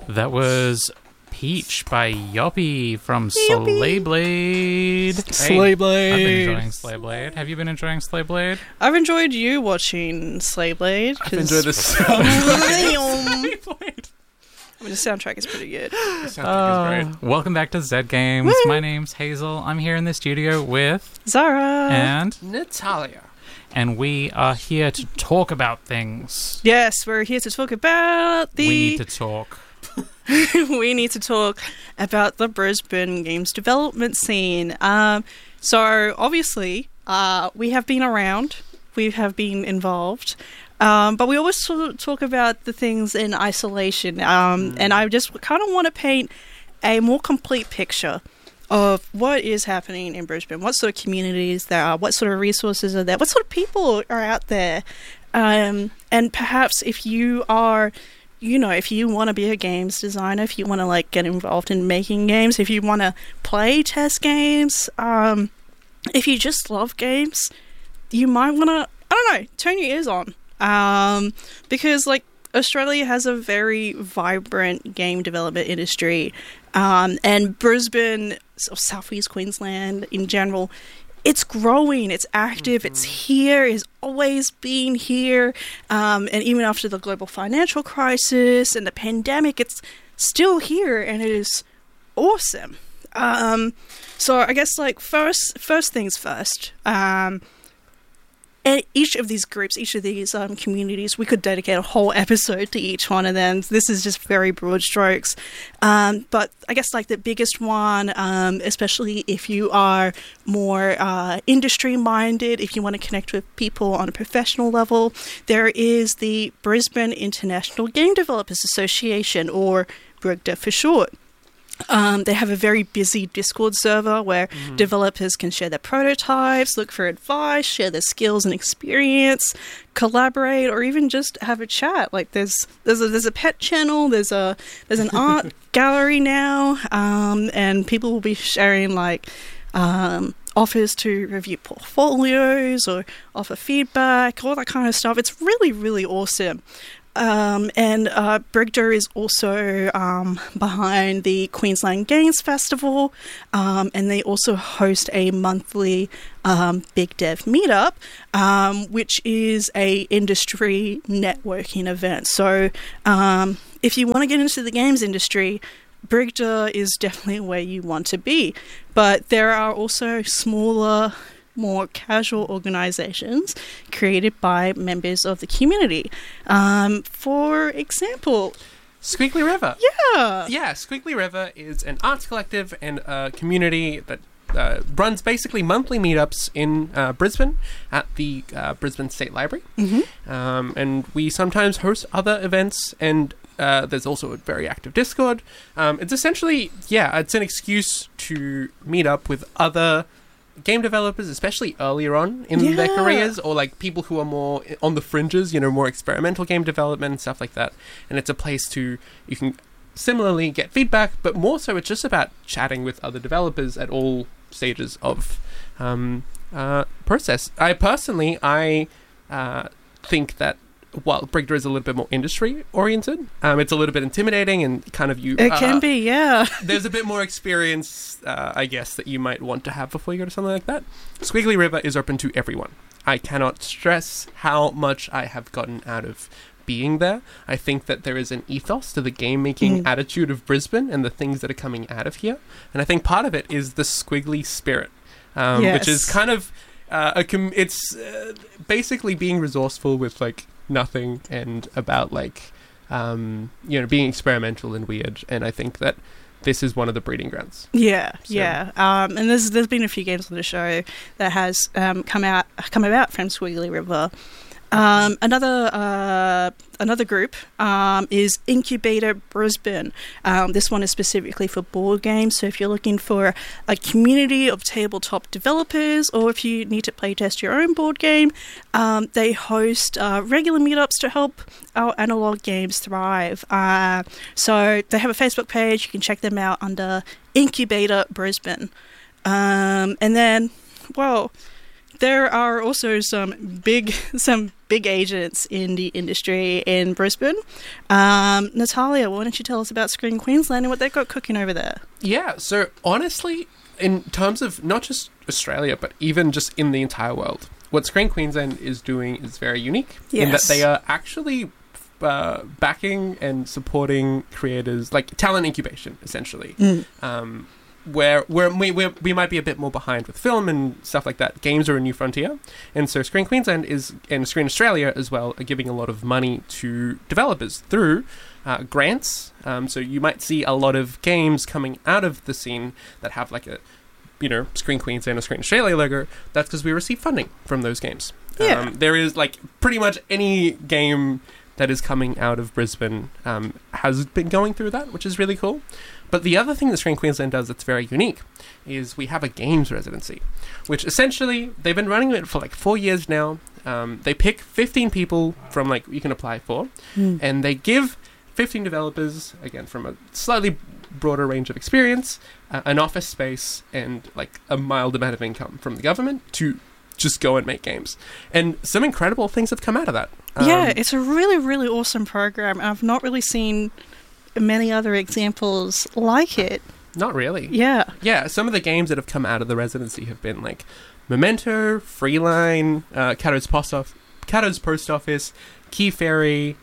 That was Peach by Yoppie from Slayblade. Slayblade. I've been enjoying Slayblade. Have you been enjoying Slayblade? I've enjoyed you watching Slayblade. I've enjoyed this. Slayblade. I mean, the soundtrack is pretty good. The soundtrack is great. Welcome back to Zed Games. Woo! My name's Hazel. I'm here in the studio with Zara. and Natalia. we are here to talk about things. Yes, we're here to talk about We need to talk. we need to talk about the Brisbane games development scene. So obviously, we have been around, we have been involved, but we always talk about the things in isolation. And I just kind of want to paint a more complete picture of what is happening in Brisbane, what sort of communities there are, what sort of resources are there, what sort of people are out there. And perhaps if you are, if you want to be a games designer, if you want to get involved in making games, if you want to play test games, if you just love games, you might want to, turn your ears on. Because Australia has a very vibrant game development industry, and Brisbane, or Southeast Queensland in general, it's growing, it's active, it's here, it's always been here, and even after the global financial crisis and the pandemic, it's still here, and it is awesome. So I guess first things first. And each of these groups, each of these communities, we could dedicate a whole episode to each one of them. This is just very broad strokes. But I guess the biggest one, especially if you are more industry-minded, if you want to connect with people on a professional level, there is the Brisbane International Game Developers Association, or BRIGDA for short. They have a very busy Discord server where developers can share their prototypes, look for advice, share their skills and experience, collaborate, or even just have a chat. There's a pet channel, there's an art gallery now, and people will be sharing offers to review portfolios or offer feedback, all that kind of stuff. It's really, really awesome. And BRIGDA is also behind the Queensland Games Festival, and they also host a monthly Big Dev Meetup, which is a industry networking event. So if you want to get into the games industry, BRIGDA is definitely where you want to be. But there are also smaller, more casual organizations created by members of the community. For example, Squiggly River. Yeah, Squiggly River is an arts collective and a community that runs basically monthly meetups in Brisbane at the Brisbane State Library. And we sometimes host other events, and there's also a very active Discord. It's essentially, it's an excuse to meet up with other game developers, especially earlier on in their careers, or people who are more on the fringes, more experimental game development and stuff like that. And it's a place you can similarly get feedback, but more so it's just about chatting with other developers at all stages of process. I personally think that while BRIGDA is a little bit more industry-oriented, it's a little bit intimidating and kind of It can be, yeah. There's a bit more experience, I guess, that you might want to have before you go to something like that. Squiggly River is open to everyone. I cannot stress how much I have gotten out of being there. I think that there is an ethos to the game-making attitude of Brisbane and the things that are coming out of here. And I think part of it is the squiggly spirit, which is kind of... it's basically being resourceful with, nothing, and about being experimental and weird, and I think that this is one of the breeding grounds. And there's been a few games on the show that has come about from Squiggly River. Another group is Incubator Brisbane. This one is specifically for board games, so if you're looking for a community of tabletop developers, or if you need to playtest your own board game, they host regular meetups to help our analog games thrive. So they have a Facebook page. You can check them out under Incubator Brisbane. And then, there are also some big big agents in the industry in Brisbane. Natalia, why don't you tell us about Screen Queensland and what they've got cooking over there? Yeah, so honestly, in terms of not just Australia, but even just in the entire world, what Screen Queensland is doing is very unique in that they are actually backing and supporting creators, like talent incubation, essentially. Where we might be a bit more behind with film and stuff like that. Games are a new frontier. And so Screen Queensland and Screen Australia as well are giving a lot of money to developers through grants. So you might see a lot of games coming out of the scene that have like a, Screen Queensland or Screen Australia logo. That's because we receive funding from those games. Yeah. There is like pretty much any game that is coming out of Brisbane has been going through that, which is really cool. But the other thing that Screen Queensland does that's very unique is we have a games residency, which essentially, they've been running it for like 4 years now. They pick 15 people from like you can apply for, and they give 15 developers, again, from a slightly broader range of experience, an office space, and like a mild amount of income from the government to just go and make games. And some incredible things have come out of that. Yeah, it's a really, really awesome program. I've not really seen many other examples like it. Not really. Yeah. Yeah, some of the games that have come out of the residency have been like Memento, Freeline, Caddo's Post Office, Key Fairy,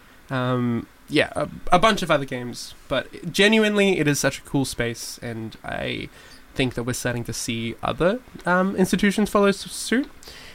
a bunch of other games. But genuinely, it is such a cool space, and I think that we're starting to see other institutions follow suit.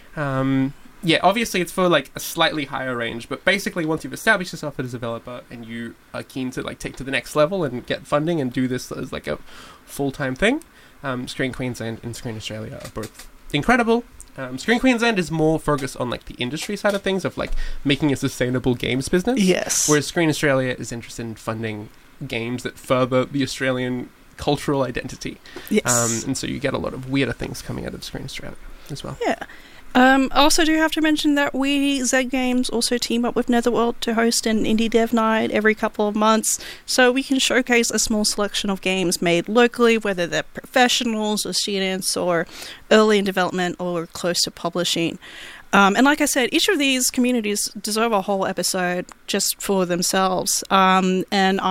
Obviously it's for like a slightly higher range, but basically once you've established yourself as a developer and you are keen to like take to the next level and get funding and do this as like a full-time thing, Screen Queensland and Screen Australia are both incredible. Screen Queensland is more focused on like the industry side of things, of like making a sustainable games business. Yes. Whereas Screen Australia is interested in funding games that further the Australian cultural identity. Yes. And so you get a lot of weirder things coming out of Screen Australia as well. Yeah. I also do have to mention that we, Z Games, also team up with Netherworld to host an Indie Dev Night every couple of months, so we can showcase a small selection of games made locally, whether they're professionals or students or early in development or close to publishing. And like I said, each of these communities deserve a whole episode just for themselves. And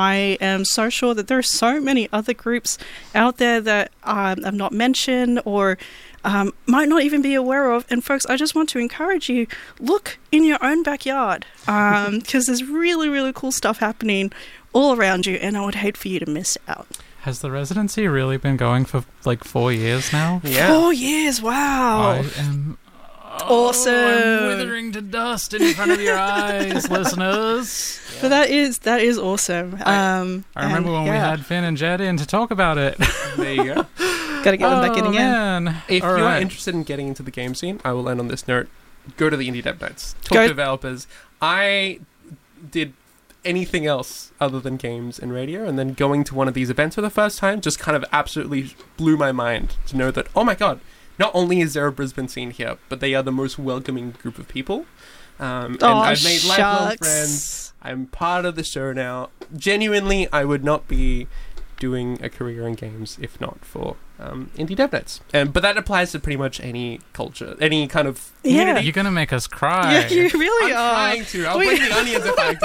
I am so sure that there are so many other groups out there that I've not mentioned or might not even be aware of. And folks, I just want to encourage you, look in your own backyard, because there's really, really cool stuff happening all around you, and I would hate for you to miss out. Has the residency really been going for like 4 years now? Yeah. 4 years, wow. I am awesome. I'm withering to dust in front of your eyes, listeners. But that is awesome. I remember when we had Finn and Jed in to talk about it. There you go. Got to get them back in again. Man. If All you are right. interested in getting into the game scene, I will end on this note. Go to the Indie Dev Nights. Talk to developers. I did anything else other than games and radio, and then going to one of these events for the first time just kind of absolutely blew my mind to know that, oh my god, not only is there a Brisbane scene here, but they are the most welcoming group of people. And I've made lifelong friends. I'm part of the show now. Genuinely, I would not be doing a career in games if not for Indie Dev Nights. But that applies to pretty much any culture, any kind of community. You're going to make us cry. Yeah, you really I'm are. trying to. I'll blame the onions if I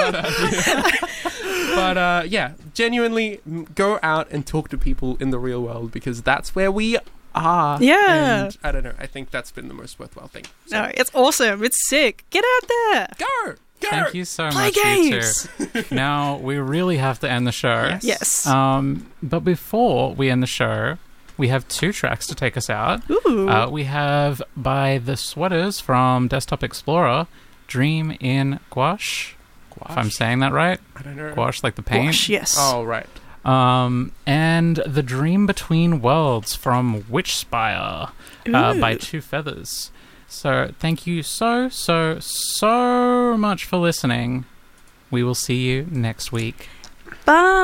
don't. But genuinely, go out and talk to people in the real world, because that's where we are. Yeah. And I don't know. I think that's been the most worthwhile thing. So, No, it's awesome. It's sick. Get out there. go! Thank you so Play much, games. you two. Now, we really have to end the show. Yes. But before we end the show, we have 2 tracks to take us out. Ooh. We have by The Sweaters from Desktop Explorer, Dream in Gouache. If I'm saying that right. I don't know. Gouache, like the paint. Gosh, yes. Oh, right. And The Dream Between Worlds from Witchspire by Two Feathers. So thank you so much for listening. We will see you next week. Bye.